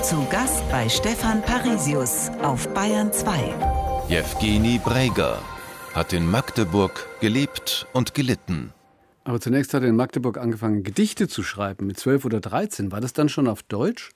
Zu Gast bei Stefan Parisius auf Bayern 2. Jewgeni Breiger hat in Magdeburg gelebt und gelitten. Aber zunächst hat er in Magdeburg angefangen, Gedichte zu schreiben, mit 12 oder 13. War das dann schon auf Deutsch?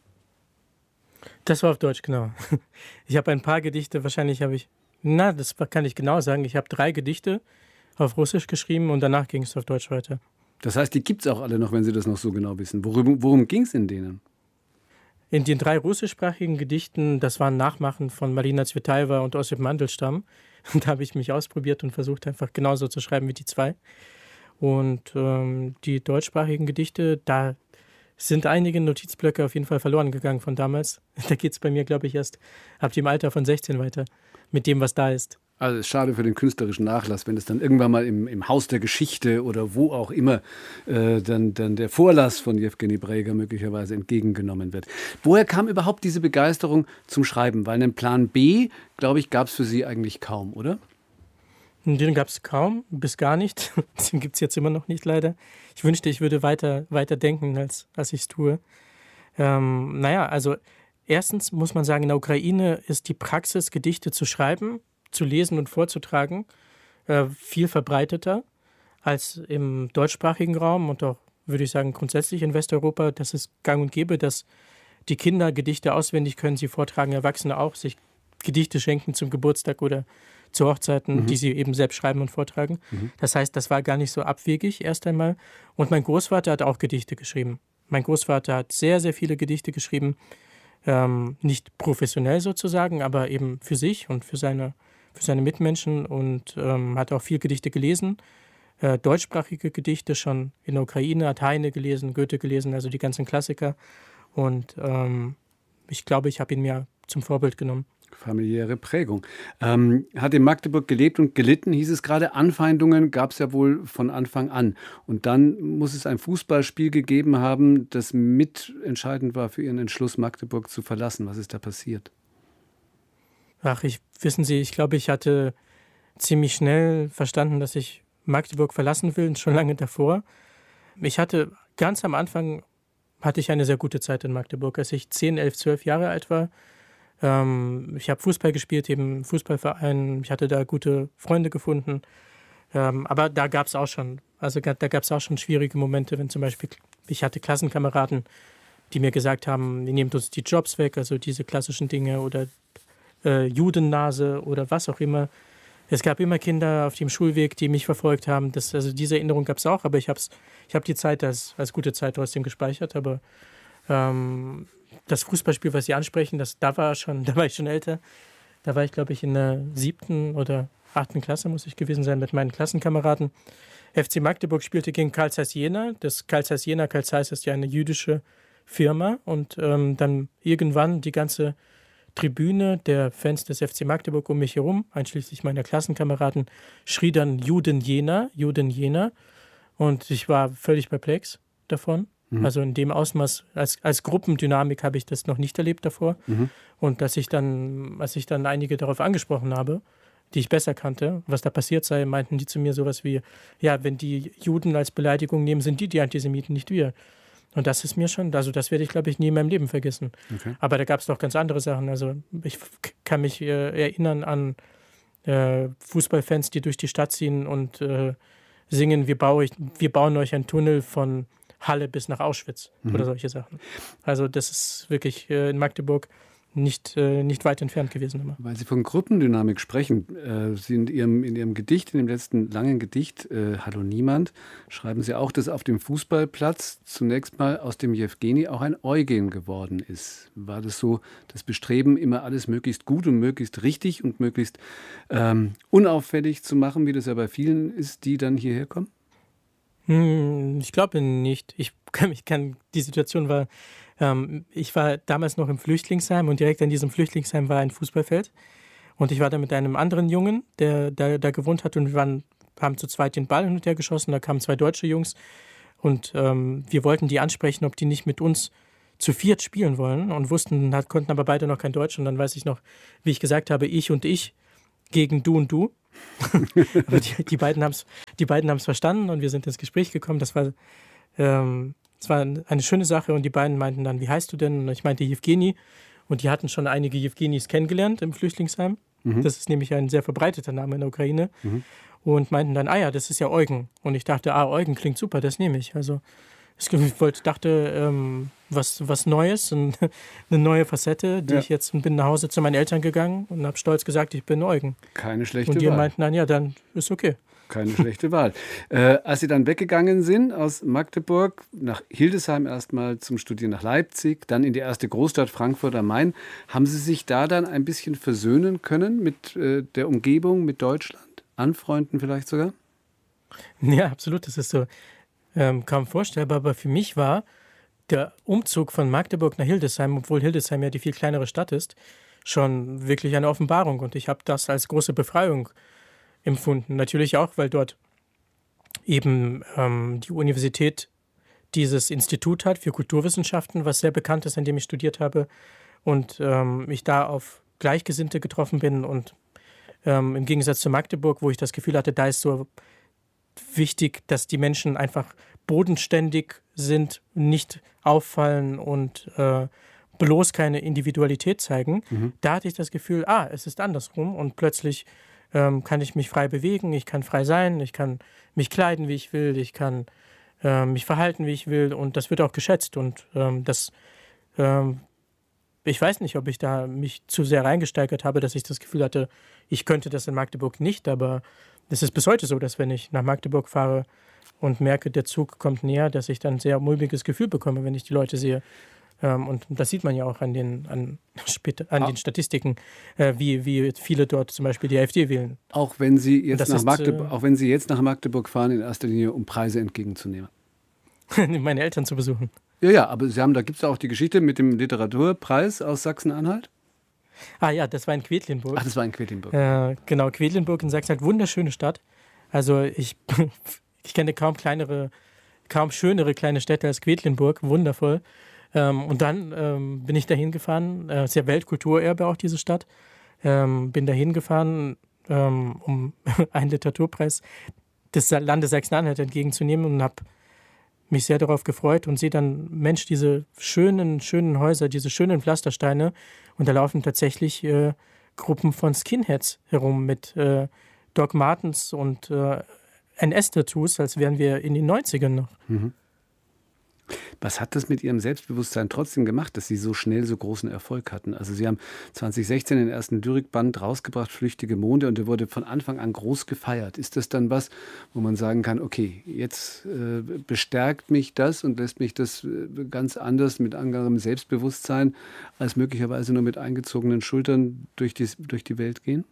Das war auf Deutsch, genau. Ich habe ein paar Gedichte, das kann ich genau sagen. Ich habe 3 Gedichte auf Russisch geschrieben und danach ging es auf Deutsch weiter. Das heißt, die gibt es auch alle noch, wenn Sie das noch so genau wissen. Worum ging es in denen? In den 3 russischsprachigen Gedichten, das waren Nachmachen von Marina Tsvetaeva und Ossip Mandelstam. Und da habe ich mich ausprobiert und versucht, einfach genauso zu schreiben wie die 2. Und die deutschsprachigen Gedichte, da sind einige Notizblöcke auf jeden Fall verloren gegangen von damals. Da geht es bei mir, glaube ich, erst ab dem Alter von 16 weiter, mit dem, was da ist. Also es ist schade für den künstlerischen Nachlass, wenn es dann irgendwann mal im Haus der Geschichte oder wo auch immer dann der Vorlass von Jewgeni Breiger möglicherweise entgegengenommen wird. Woher kam überhaupt diese Begeisterung zum Schreiben? Weil einen Plan B, glaube ich, gab es für Sie eigentlich kaum, oder? Den gab es kaum, bis gar nicht. Den gibt es jetzt immer noch nicht, leider. Ich wünschte, ich würde weiter denken, als ich es tue. Also erstens muss man sagen, in der Ukraine ist die Praxis, Gedichte zu schreiben, zu lesen und vorzutragen, viel verbreiteter als im deutschsprachigen Raum und auch, würde ich sagen, grundsätzlich in Westeuropa. Das ist gang und gäbe, dass die Kinder Gedichte auswendig können, sie vortragen, Erwachsene auch, sich Gedichte schenken zum Geburtstag oder zu Hochzeiten, die sie eben selbst schreiben und vortragen. Das heißt, das war gar nicht so abwegig erst einmal. Und mein Großvater hat auch Gedichte geschrieben. Mein Großvater hat sehr, sehr viele Gedichte geschrieben, nicht professionell sozusagen, aber eben für sich und für seine Mitmenschen und hat auch viel Gedichte gelesen, deutschsprachige Gedichte schon in der Ukraine, hat Heine gelesen, Goethe gelesen, also die ganzen Klassiker. Und ich glaube, ich habe ihn mir zum Vorbild genommen. Familiäre Prägung. Hat in Magdeburg gelebt und gelitten, hieß es gerade. Anfeindungen gab es ja wohl von Anfang an. Und dann muss es ein Fußballspiel gegeben haben, das mitentscheidend war für Ihren Entschluss, Magdeburg zu verlassen. Was ist da passiert? Wissen Sie, ich glaube, ich hatte ziemlich schnell verstanden, dass ich Magdeburg verlassen will, schon lange davor. Ganz am Anfang hatte ich eine sehr gute Zeit in Magdeburg, als ich 10, 11, 12 Jahre alt war. Ich habe Fußball gespielt, eben im Fußballverein. Ich hatte da gute Freunde gefunden. Aber da gab es auch schon schwierige Momente, wenn zum Beispiel, ich hatte Klassenkameraden, die mir gesagt haben, ihr nehmt uns die Jobs weg, also diese klassischen Dinge oder Judennase oder was auch immer. Es gab immer Kinder auf dem Schulweg, die mich verfolgt haben. Diese Erinnerung gab es auch, aber ich habe die Zeit als gute Zeit trotzdem gespeichert. Aber das Fußballspiel, was Sie ansprechen, da war ich schon älter. Da war ich, glaube ich, in der 7. oder 8. Klasse, muss ich gewesen sein, mit meinen Klassenkameraden. FC Magdeburg spielte gegen Carl Zeiss Jena. Das Carl Zeiss Jena, Carl Zeiss ist ja eine jüdische Firma. Und dann irgendwann die ganze Tribüne der Fans des FC Magdeburg um mich herum, einschließlich meiner Klassenkameraden, schrie dann Juden Jena. Und ich war völlig perplex davon. Also in dem Ausmaß, als Gruppendynamik habe ich das noch nicht erlebt davor. Und als ich dann einige darauf angesprochen habe, die ich besser kannte, was da passiert sei, meinten die zu mir sowas wie, ja, wenn die Juden als Beleidigung nehmen, sind die Antisemiten, nicht wir. Und das ist mir schon, also das werde ich, glaube ich, nie in meinem Leben vergessen. Okay. Aber da gab es noch ganz andere Sachen. Also ich kann mich erinnern an Fußballfans, die durch die Stadt ziehen und singen, wir bauen euch einen Tunnel von Halle bis nach Auschwitz oder solche Sachen. Also das ist wirklich in Magdeburg nicht weit entfernt gewesen immer. Weil Sie von Gruppendynamik sprechen, Sie in Ihrem Gedicht, in dem letzten langen Gedicht, Hallo Niemand, schreiben Sie auch, dass auf dem Fußballplatz zunächst mal aus dem Jewgeni auch ein Eugen geworden ist. War das so das Bestreben, immer alles möglichst gut und möglichst richtig und möglichst unauffällig zu machen, wie das ja bei vielen ist, die dann hierher kommen? Ich glaube nicht. Die Situation war, ich war damals noch im Flüchtlingsheim und direkt an diesem Flüchtlingsheim war ein Fußballfeld. Und ich war da mit einem anderen Jungen, der da gewohnt hat, und wir haben zu zweit den Ball hin und her geschossen. Da kamen 2 deutsche Jungs und wir wollten die ansprechen, ob die nicht mit uns zu 4 spielen wollen und konnten aber beide noch kein Deutsch. Und dann weiß ich noch, wie ich gesagt habe, ich und ich gegen du und du. Aber die beiden haben es verstanden und wir sind ins Gespräch gekommen. Das war Es war eine schöne Sache und die beiden meinten dann, wie heißt du denn? Und ich meinte Jewgeni und die hatten schon einige Jewgenis kennengelernt im Flüchtlingsheim. Das ist nämlich ein sehr verbreiteter Name in der Ukraine. Und meinten dann, das ist ja Eugen. Und ich dachte, Eugen klingt super, das nehme ich. Also ich dachte, was Neues, und eine neue Facette, die ich jetzt bin nach Hause zu meinen Eltern gegangen und habe stolz gesagt, ich bin Eugen. Keine schlechte Wahl. Und die meinten dann, dann ist okay. Keine schlechte Wahl. Als Sie dann weggegangen sind aus Magdeburg, nach Hildesheim erstmal zum Studieren nach Leipzig, dann in die erste Großstadt Frankfurt am Main, haben Sie sich da dann ein bisschen versöhnen können mit der Umgebung, mit Deutschland? Anfreunden vielleicht sogar? Ja, absolut, das ist so kaum vorstellbar, aber für mich war der Umzug von Magdeburg nach Hildesheim, obwohl Hildesheim ja die viel kleinere Stadt ist, schon wirklich eine Offenbarung und ich habe das als große Befreiung empfunden. Natürlich auch, weil dort eben die Universität dieses Institut hat für Kulturwissenschaften, was sehr bekannt ist, an dem ich studiert habe und ich da auf Gleichgesinnte getroffen bin und im Gegensatz zu Magdeburg, wo ich das Gefühl hatte, da ist so wichtig, dass die Menschen einfach bodenständig sind, nicht auffallen und bloß keine Individualität zeigen. Da hatte ich das Gefühl, es ist andersrum und plötzlich kann ich mich frei bewegen, ich kann frei sein, ich kann mich kleiden, wie ich will, ich kann mich verhalten, wie ich will und das wird auch geschätzt und ich weiß nicht, ob ich da mich zu sehr reingesteigert habe, dass ich das Gefühl hatte, ich könnte das in Magdeburg nicht, aber es ist bis heute so, dass wenn ich nach Magdeburg fahre und merke, der Zug kommt näher, dass ich dann ein sehr mulmiges Gefühl bekomme, wenn ich die Leute sehe. Und das sieht man ja auch an den Statistiken, wie viele dort zum Beispiel die AfD wählen. Auch wenn Sie jetzt nach Magdeburg fahren, in erster Linie, um Preise entgegenzunehmen. Meine Eltern zu besuchen. Ja, aber da gibt es auch die Geschichte mit dem Literaturpreis aus Sachsen-Anhalt? Das war in Quedlinburg. Das war in Quedlinburg. Genau, Quedlinburg in Sachsen-Anhalt, wunderschöne Stadt. Also ich kenne kaum schönere kleine Städte als Quedlinburg, wundervoll. Und dann bin ich dahin gefahren, ist ja Weltkulturerbe auch diese Stadt, bin dahin gefahren, um einen Literaturpreis des Landes Sachsen-Anhalt entgegenzunehmen und habe mich sehr darauf gefreut und sehe dann, Mensch, diese schönen Häuser, diese schönen Pflastersteine und da laufen tatsächlich Gruppen von Skinheads herum mit Doc Martens und NS-Tattoos, als wären wir in den 90ern noch. Was hat das mit Ihrem Selbstbewusstsein trotzdem gemacht, dass Sie so schnell so großen Erfolg hatten? Also Sie haben 2016 den ersten Lyrik-Band rausgebracht, Flüchtige Monde, und der wurde von Anfang an groß gefeiert. Ist das dann was, wo man sagen kann, okay, jetzt bestärkt mich das und lässt mich das ganz anders mit anderem Selbstbewusstsein als möglicherweise nur mit eingezogenen Schultern durch die Welt gehen?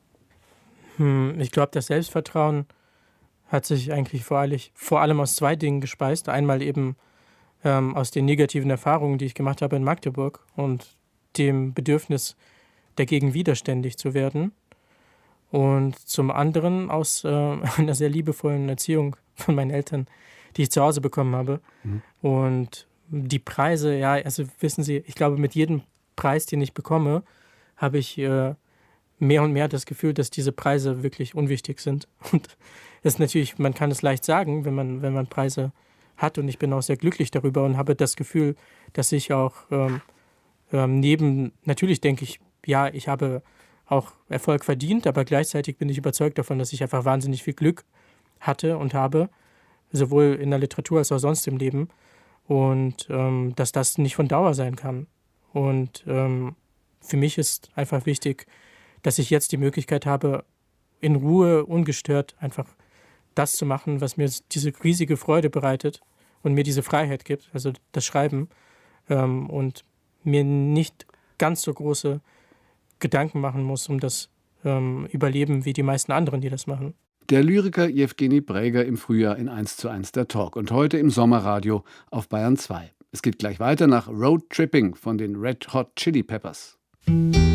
Ich glaube, das Selbstvertrauen hat sich eigentlich vor allem aus zwei Dingen gespeist. Einmal eben aus den negativen Erfahrungen, die ich gemacht habe in Magdeburg und dem Bedürfnis, dagegen widerständig zu werden. Und zum anderen aus einer sehr liebevollen Erziehung von meinen Eltern, die ich zu Hause bekommen habe. Und die Preise, also wissen Sie, ich glaube, mit jedem Preis, den ich bekomme, habe ich mehr und mehr das Gefühl, dass diese Preise wirklich unwichtig sind. Und es ist natürlich, man kann es leicht sagen, wenn man Preise hat, und ich bin auch sehr glücklich darüber und habe das Gefühl, dass ich auch natürlich denke ich, ich habe auch Erfolg verdient, aber gleichzeitig bin ich überzeugt davon, dass ich einfach wahnsinnig viel Glück hatte und habe, sowohl in der Literatur als auch sonst im Leben, und dass das nicht von Dauer sein kann. Und für mich ist einfach wichtig, dass ich jetzt die Möglichkeit habe, in Ruhe, ungestört einfach das zu machen, was mir diese riesige Freude bereitet und mir diese Freiheit gibt, also das Schreiben, und mir nicht ganz so große Gedanken machen muss um das Überleben wie die meisten anderen, die das machen. Der Lyriker Jewgeni Bräger im Frühjahr in 1:1 der Talk und heute im Sommerradio auf Bayern 2. Es geht gleich weiter nach Road Tripping von den Red Hot Chili Peppers.